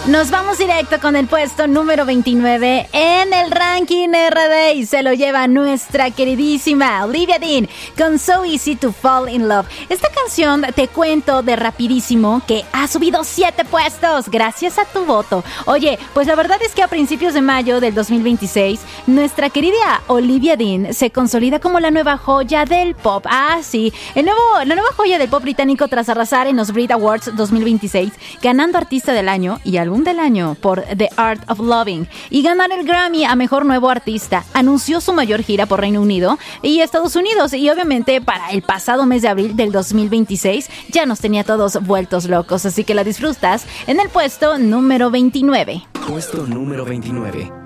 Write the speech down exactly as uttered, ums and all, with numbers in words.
Nos vamos directo con el puesto número veintinueve en el ranking R D y se lo lleva nuestra queridísima Olivia Dean con So Easy to Fall in Love. Esta canción, te cuento de rapidísimo, que ha subido siete puestos gracias a tu voto. Oye, pues la verdad es que a principios de mayo del dos mil veintiséis, nuestra querida Olivia Dean se consolida como la nueva joya del pop. Ah, sí, el nuevo, la nueva joya del pop británico tras arrasar en los Brit Awards dos mil veintiséis, ganando Artista del Año y Álbum del Año por The Art of Loving y ganar el Grammy a Mejor Nuevo Artista. Anunció su mayor gira por Reino Unido y Estados Unidos y obviamente para el pasado mes de abril del dos mil veintiséis ya nos tenía todos vueltos locos, así que la disfrutas en el puesto número veintinueve. Puesto número veintinueve.